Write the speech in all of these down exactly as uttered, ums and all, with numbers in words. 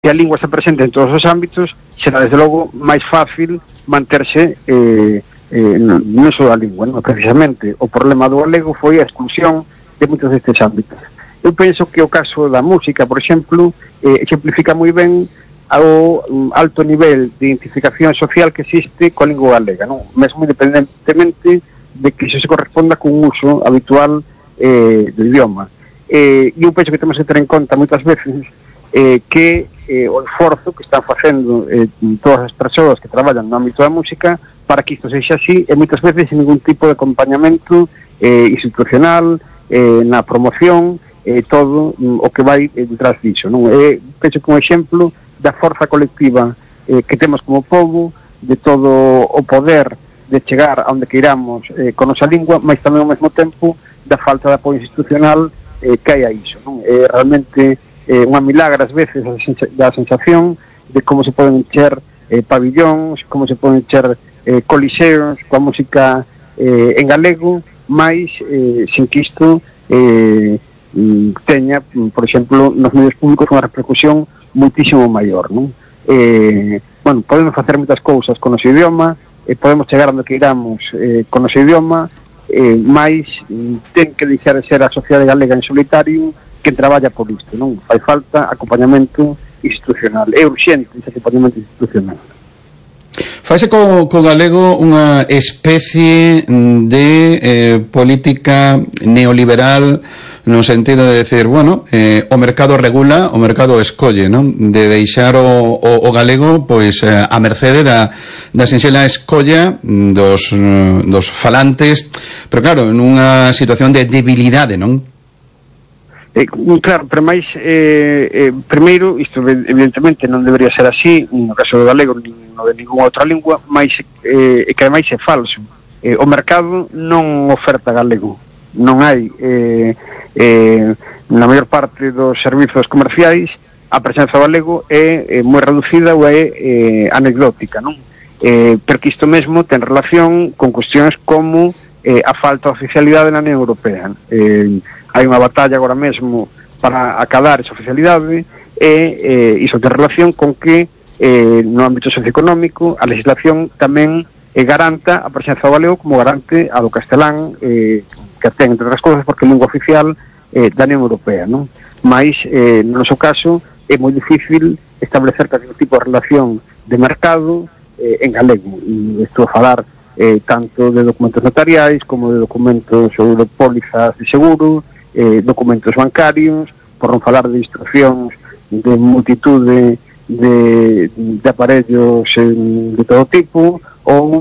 que a lingua está presente en todos os ámbitos, será desde logo máis fácil manterse eh, eh, non só a lingua, non? Precisamente o problema do galego foi a exclusión de moitos destes ámbitos. Eu penso que o caso da música, por exemplo, eh, exemplifica moi ben ao um, alto nivel de identificación social que existe coa lingua galega, non? Mesmo independentemente de que iso se corresponda cun uso habitual eh, do idioma. Eh, eu penso que temos que ter en conta moitas veces eh, que eh, o esforzo que están facendo eh, todas as persoas que traballan no ámbito da música para que isto sexa así, e moitas veces sin ningún tipo de acompañamento eh, institucional, eh, na promoción, eh, todo mm, o que vai eh, detrás diso, non? Eh, penso que un exemplo da forza colectiva eh, que temos como povo, de todo o poder de chegar a onde queiramos eh, con nosa lingua, mas tamén ao mesmo tempo da falta de apoio institucional eh, que hai a iso, non? É realmente eh, unha milagre ás veces da sensación de como se poden encher eh, pabillóns, como se poden encher eh, coliseos coa música eh, en galego, mais eh, sin que isto eh, teña, por exemplo, nos medios públicos unha repercusión muitísimo maior, non? Eh, bueno, podemos facer moitas cousas con o noso idioma, eh, podemos chegar onde que iramos eh, con o noso idioma, eh, mais ten que deixar de ser a sociedade galega en solitario que traballa por isto, non? Fai falta acompañamento institucional, é urxente ese acompañamento institucional. Faise co, co galego unha especie de eh, política neoliberal no sentido de decir, bueno, eh, o mercado regula, o mercado escolle, non? De deixar o, o, o galego pois eh, a mercede da, da sinxela escolla dos, dos falantes, pero claro, nunha situación de debilidade, non? Eh, claro, pero máis eh, eh, primeiro, isto evidentemente non debería ser así no caso do galego, nin no de ninguna outra lingua, máis eh, que ademais é falso. Eh, o mercado non oferta galego, non hai eh, eh, na maior parte dos servizos comerciais a presenza do galego é, é moi reducida ou é eh, anecdótica, non? Eh, porque isto mesmo ten relación con cuestións como eh, a falta de oficialidade na Unión Europea. Eh, hai unha batalla agora mesmo para acadar esa oficialidade e eh, iso ten relación con que eh, no ámbito socioeconómico a legislación tamén eh, garanta a presenza do galego como garante a do castelán, eh, que ten, entre outras cousas, porque é lingua oficial eh, da Unión Europea, non? Mais, eh, no noso caso, é moi difícil establecer calquer tipo de relación de mercado eh, en galego. E estou a falar eh, tanto de documentos notariais como de documentos sobre pólizas de seguro, eh, documentos bancarios, por non falar de instruccións de multitud de, de, de aparellos eh, de todo tipo, ou,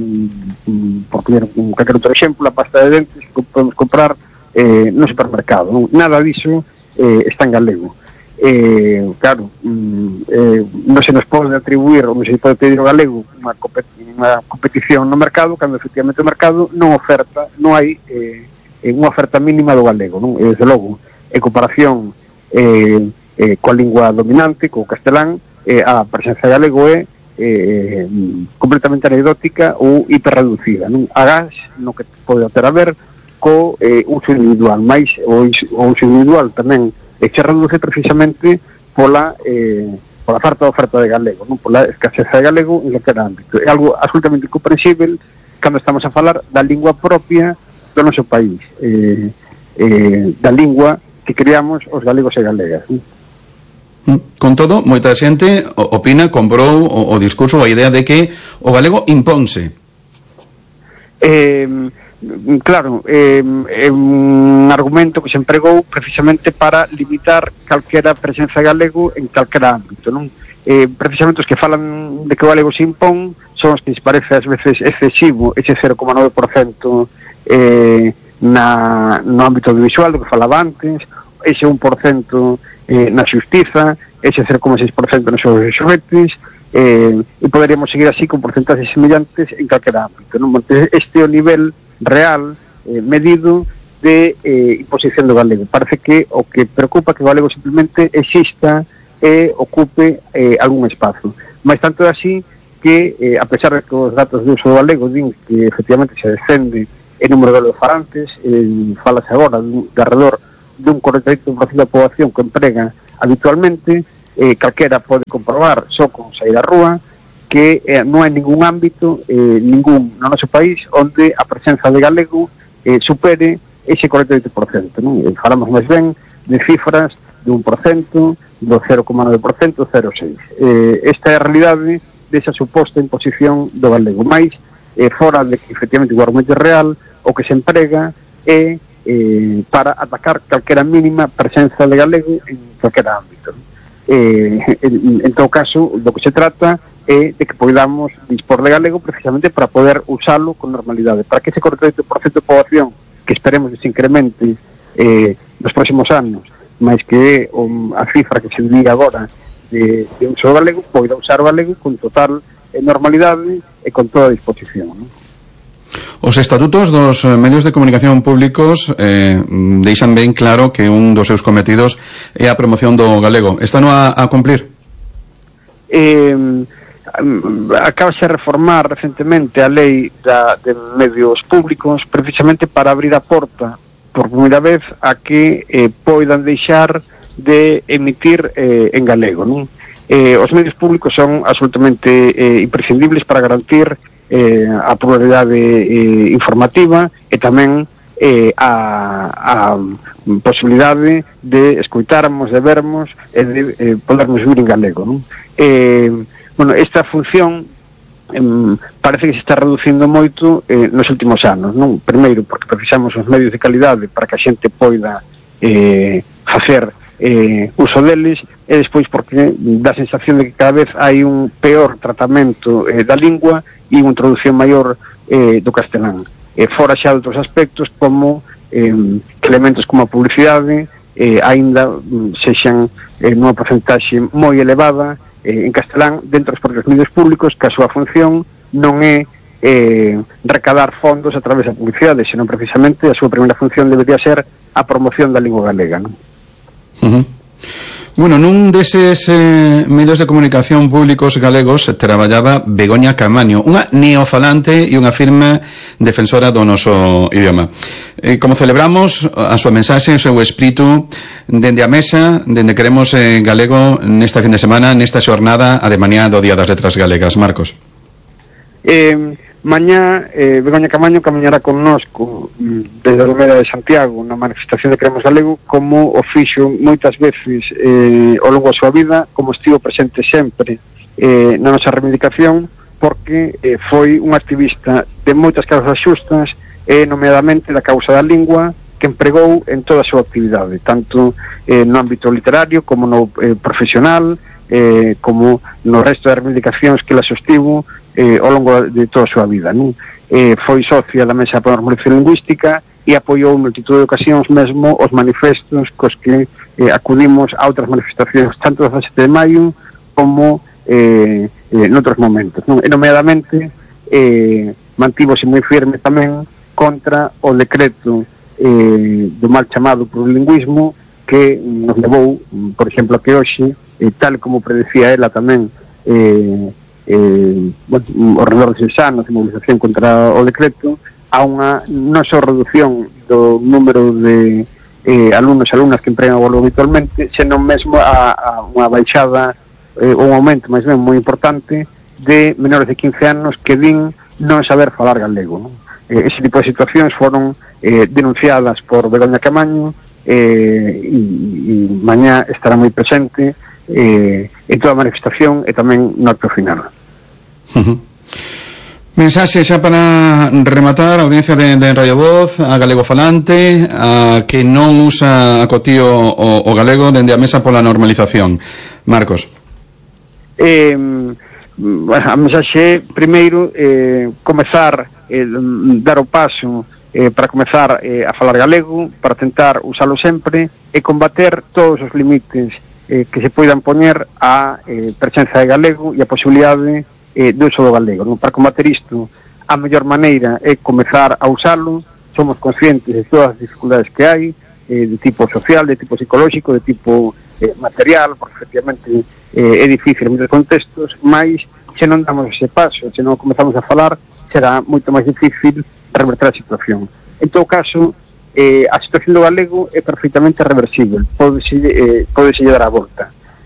mm, por poner un calquer outro exemplo, a pasta de dentes que podemos comprar eh, no supermercado, non? Nada diso eh, está en galego. Eh, claro, mm, eh, non se nos pode atribuir ou non se pode pedir ao galego unha, compet unha competición no mercado cando efectivamente o mercado non oferta, non hai eh, unha oferta mínima do galego, non? E, desde logo, en comparación eh, eh, coa lingua dominante, co castelán, eh, a presenza de galego é eh, completamente anecdótica ou hiperreducida, non? Agás, no que pode ter a ver co eh, uso individual, máis o, o uso individual tamén eh, se reduce precisamente pola eh, pola falta de oferta de galego, non? Pola escaseza de galego en calquer ámbito. É algo absolutamente incomprensible cando estamos a falar da lingua propia do noso país, eh, eh, da lingua que criamos os galegos e galegas. Con todo, moita xente opina, comprou o, o discurso, a idea de que o galego imponse. Eh, claro, eh, é un argumento que se empregou precisamente para limitar calquera presenza galego en calquera ámbito, non? Eh, precisamente os que falan de que o galego se impón son os que se parece ás veces excesivo ese cero coma nove por cento eh, na, no ámbito audiovisual do que falaba antes, ese un por cento eh, na xustiza, ese cero coma seis por cento nos xogos e xoguetes, eh, e poderíamos seguir así con porcentaxes semellantes en calquera ámbito, non? Este é o nivel real eh, medido de eh, imposición do galego. Parece que o que preocupa que o galego simplemente exista e ocupe eh, algún espazo, mas tanto é así que, eh, a pesar de que os datos de uso do galego din que efectivamente se descende en número de falantes, eh, falase agora de alrededor dun cuarenta y ocho por ciento da poboación que emprega habitualmente, eh, calquera pode comprobar só con sair á rúa que eh, non hai ningún ámbito, eh, ningún no noso país onde a presenza de galego eh, supere ese cuarenta e oito por cento, non? Eh, falamos máis ben de cifras de un por cento, do cero coma nove por cento, cero coma seis por cento. Eh, esta é a realidade desa suposta imposición do galego, máis eh, fora de que efectivamente o argumento é real, o que se emprega é eh, para atacar calquera mínima presenza de galego en calquera ámbito. Eh, en, en todo caso, do que se trata é de que podamos dispor de galego precisamente para poder usalo con normalidade, para que ese cuarenta e oito por cento de poboación que esperemos que se incremente eh, nos próximos anos, máis que um, a cifra que se diga agora de, de uso do galego, poida usar o galego con total eh, normalidade e con toda a disposición, non? Os estatutos dos medios de comunicación públicos eh, deixan ben claro que un dos seus cometidos é a promoción do galego. Están a, a cumplir? Eh, acabase de reformar recentemente a lei da, de medios públicos precisamente para abrir a porta por primeira vez a que eh, poidan deixar de emitir eh, en galego, non? Eh, os medios públicos son absolutamente eh, imprescindibles para garantir eh, a pluralidade eh, informativa e tamén eh, a, a posibilidade de escoitarmos, de vermos e de eh, podermos vivir en galego, non? Eh, bueno, esta función eh, parece que se está reducindo moito eh, nos últimos anos, non? Primeiro, porque precisamos os medios de calidade para que a xente poida eh, facer eh, uso deles, e despois porque dá a sensación de que cada vez hai un peor tratamento eh, da lingua e unha introducción maior eh, do castelán. Eh, fora xa de outros aspectos como eh, elementos como a publicidade eh, aínda sexan eh, nunha porcentaxe moi elevada eh, en castelán dentro dos propios medios públicos, que a súa función non é eh, recadar fondos a través da publicidade, senón precisamente a súa primeira función debería ser a promoción da lingua galega, non? Uh-huh. Bueno, nun deses eh, medios de comunicación públicos galegos traballaba Begoña Camaño, unha neofalante e unha firme defensora do noso idioma. Eh, como celebramos a súa mensaxe, o seu espírito dende a mesa, dende Queremos eh, Galego nesta fin de semana, nesta xornada a de mañá do Día das Letras Galegas. Marcos. Eh, mañá eh, Begoña Camaño camiñará connosco desde a Alameda de Santiago na manifestación de Queremos Galego, como o fixo moitas veces eh, ao longo da súa vida, como estivo presente sempre eh, na nosa reivindicación, porque eh, foi un activista de moitas causas xustas e nomeadamente da causa da lingua, que empregou en toda a súa actividade, tanto eh, no ámbito literario como no eh, profesional, eh, como no resto das reivindicacións que la sostivo eh, ao longo de toda a súa vida, non? Eh, foi socia da Mesa para a Normalización Lingüística e apoiou en multitud de ocasións mesmo os manifestos cos que eh, acudimos a outras manifestacións, tanto do dezasete de maio como eh, eh, noutros momentos, non? E nomeadamente eh, mantivose moi firme tamén contra o decreto eh, do mal chamado plurilingüismo, que nos levou, por exemplo, a que hoxe, eh, tal como predecía ela tamén, eh, eh, bueno, ao redor de seis anos de movilización contra o decreto, a unha non só reducción do número de eh, alumnos e alumnas que empregan o galego habitualmente, senón mesmo a, a unha baixada, eh, un aumento máis ben moi importante de menores de quince anos que din non saber falar galego, non? Eh, ese tipo de situacións foron eh, denunciadas por Begoña Camaño, eh, e, e mañá estará moi presente eh, en toda a manifestación e tamén no acto final. Uh-huh. Mensaxe xa para rematar, a audiencia de, de Radio Voz, a galego falante, a que non usa a cotío o, o galego dende a mesa pola normalización. Marcos. Eh, bueno, a mensaxe primeiro eh, comezar eh, dar o paso eh, para comezar eh, a falar galego, para tentar usalo sempre e combater todos os limites eh, que se poidan poñer a eh, presenza de galego e a posibilidade eh, de uso do galego, non? Para combater isto, a mellor maneira é comezar a usalo. Somos conscientes de todas as dificultades que hai, eh, de tipo social, de tipo psicolóxico, de tipo eh, material, porque efectivamente eh, é difícil en moitos contextos, mas se non damos ese paso, se non comezamos a falar, será moito máis difícil reverter a situación. En todo caso, eh, a situación do galego é perfectamente reversible, podese, eh, podese dar a volta.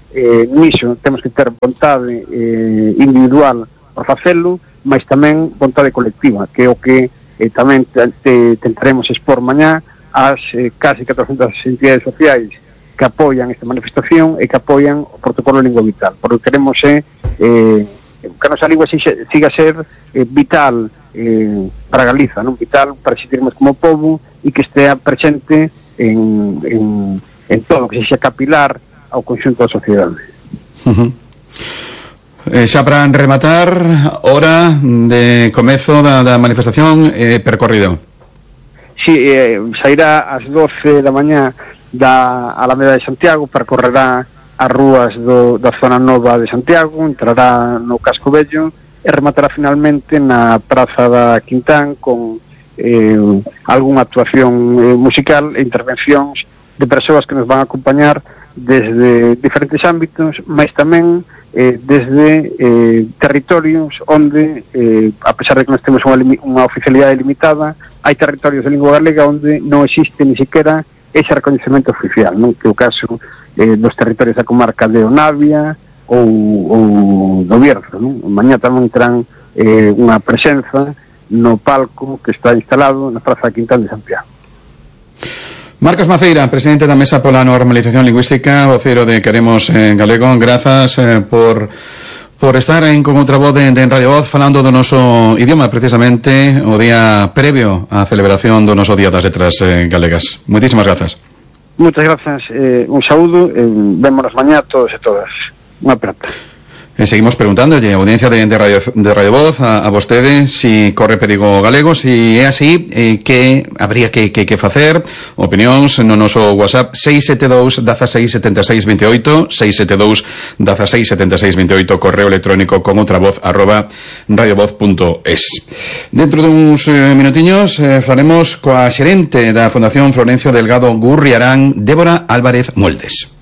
eh, niso temos que ter vontade eh, individual para facelo, mas tamén vontade colectiva, que é o que eh, tamén te, te, tentaremos expor mañá as eh, casi catorcentas entidades sociais que apoian esta manifestación e que apoian o protocolo de lingua vital, porque queremos é eh, que a nosa lingua siga, siga a ser eh, vital eh, para Galiza, non vital para existirmos como povo e que estea presente en, en, en todo, que sexa capilar ao conxunto da sociedade. Uh-huh. Eh, xa para rematar, hora de comezo da, da manifestación eh, percorrido. Si, sí, eh, sairá ás doce da mañá da Alameda de Santiago, percorrerá as rúas do, da zona nova de Santiago, entrará no Casco Vello e rematará finalmente na Praza da Quintán con eh, algunha actuación eh, musical e intervencións de persoas que nos van a acompañar desde diferentes ámbitos, mas tamén eh, desde eh, territorios onde, eh, a pesar de que nós temos unha, unha oficialidade limitada, hai territorios de lingua galega onde non existe ni siquiera ese reconhecimento oficial, non? Que é o caso eh, dos territorios da comarca de Onavia ou, ou do Bierzo, non? Mañá tamén terán eh, unha presenza no palco que está instalado na Praza Quintán de Santiago. Marcos Maceira, presidente da Mesa pola Normalización Lingüística, voceiro de Queremos en Galego, grazas eh, por por estar en Con Outra Voz de, de Radio Voz falando do noso idioma, precisamente o día previo á celebración do noso Día das Letras eh, Galegas. Moitísimas grazas. Moitas grazas, eh, un saúdo, eh, vémonos mañá todos e todas. Unha aperta. Eh, seguimos preguntándolle, audiencia de, de, Radio, de Radio Voz, a, a vostede, si corre perigo galego, si é así, eh, que habría que, que, que facer, opinións no noso WhatsApp seis sete dous, dieciséis, setenta e seis, veintioito, seis sete dous, dieciséis, setenta e seis, veintioito, correo electrónico con outra voz, arroba radiovoz punto es. Dentro de uns eh, minutiños eh, falaremos coa xerente da Fundación Florencio Delgado Gurriarán, Débora Álvarez Moldes.